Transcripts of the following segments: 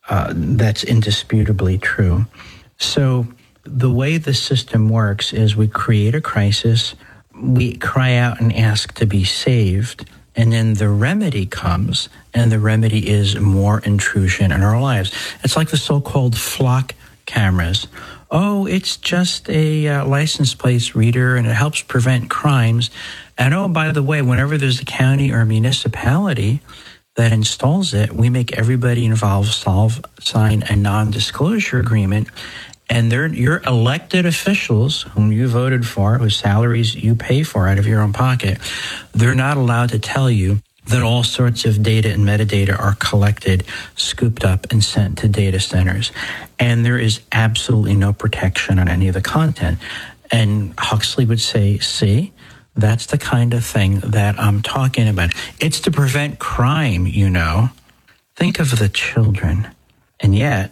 that's indisputably true. So the way the system works is we create a crisis, we cry out and ask to be saved, and then the remedy comes, and the remedy is more intrusion in our lives. It's like the so-called flock cameras. Oh, it's just a license plate reader, and it helps prevent crimes. And oh, by the way, whenever there's a county or a municipality that installs it, we make everybody involved sign a non-disclosure agreement. And your elected officials, whom you voted for, whose salaries you pay for out of your own pocket, they're not allowed to tell you that all sorts of data and metadata are collected, scooped up, and sent to data centers. And there is absolutely no protection on any of the content. And Huxley would say, see, that's the kind of thing that I'm talking about. It's to prevent crime, you know. Think of the children. And yet,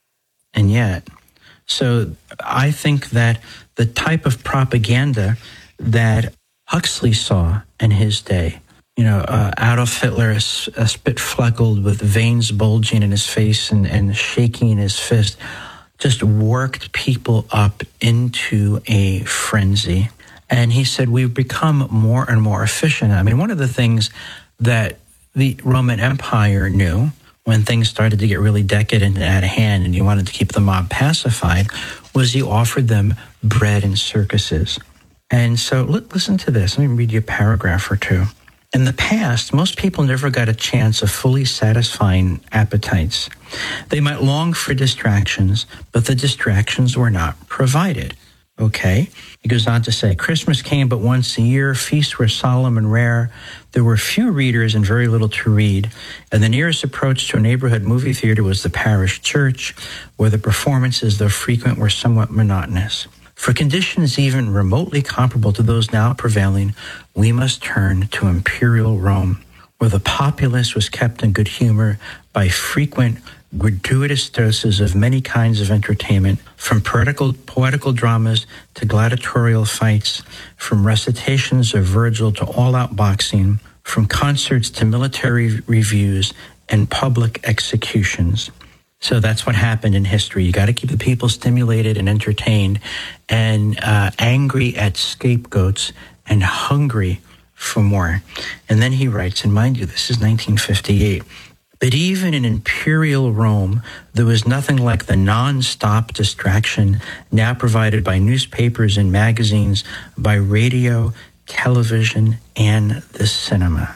so I think that the type of propaganda that Huxley saw in his day, you know, Adolf Hitler, a spit-fleckled with veins bulging in his face and shaking in his fist, just worked people up into a frenzy. And he said, we've become more and more efficient. I mean, one of the things that the Roman Empire knew when things started to get really decadent and out of hand and you wanted to keep the mob pacified was you offered them bread and circuses. And so listen to this. Let me read you a paragraph or two. In the past, most people never got a chance of fully satisfying appetites. They might long for distractions, but the distractions were not provided. Okay. He goes on to say, Christmas came but once a year. Feasts were solemn and rare. There were few readers and very little to read. And the nearest approach to a neighborhood movie theater was the parish church, where the performances, though frequent, were somewhat monotonous. For conditions even remotely comparable to those now prevailing, we must turn to imperial Rome, where the populace was kept in good humor by frequent gratuitous doses of many kinds of entertainment, from poetical dramas to gladiatorial fights, from recitations of Virgil to all-out boxing, from concerts to military reviews and public executions. So that's what happened in history. You got to keep the people stimulated and entertained and angry at scapegoats and hungry for more. And then he writes, and mind you, this is 1958, but even in imperial Rome, there was nothing like the non-stop distraction now provided by newspapers and magazines, by radio, television, and the cinema.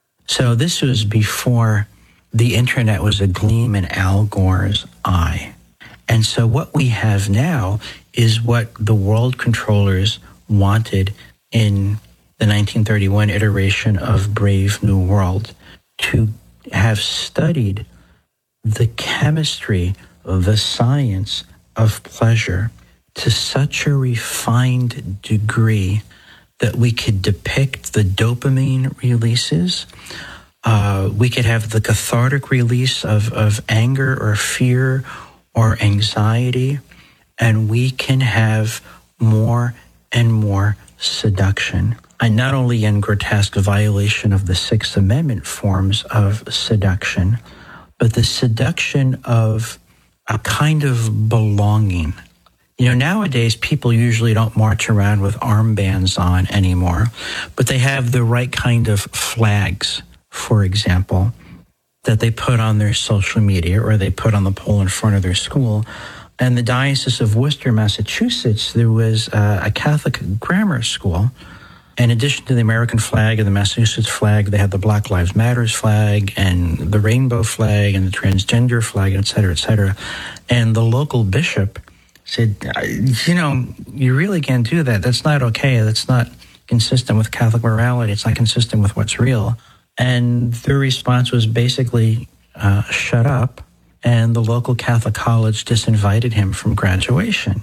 So this was before the internet was a gleam in Al Gore's eye. And so what we have now is what the world controllers wanted in the 1931 iteration of Brave New World, to have studied the chemistry, the science of pleasure to such a refined degree that we could depict the dopamine releases. We could have the cathartic release of anger or fear or anxiety, and we can have more and more seduction. And not only in grotesque violation of the Sixth Amendment forms of seduction, but the seduction of a kind of belonging. You know, nowadays people usually don't march around with armbands on anymore, but they have the right kind of flags, for example, that they put on their social media or they put on the pole in front of their school. In the Diocese of Worcester, Massachusetts, there was a Catholic grammar school. In addition to the American flag and the Massachusetts flag, they had the Black Lives Matter flag and the rainbow flag and the transgender flag, et cetera, et cetera. And the local bishop said, you know, you really can't do that. That's not okay. That's not consistent with Catholic morality. It's not consistent with what's real. And their response was basically, shut up. And the local Catholic college disinvited him from graduation.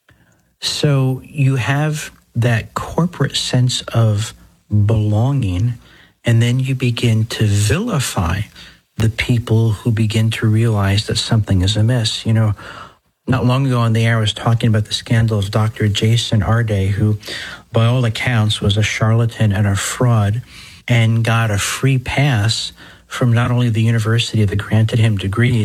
So you have that corporate sense of belonging, and then you begin to vilify the people who begin to realize that something is amiss. You know, not long ago on the air, I was talking about the scandal of Dr. Jason Arday, who, by all accounts, was a charlatan and a fraud, and got a free pass from not only the university that granted him degrees,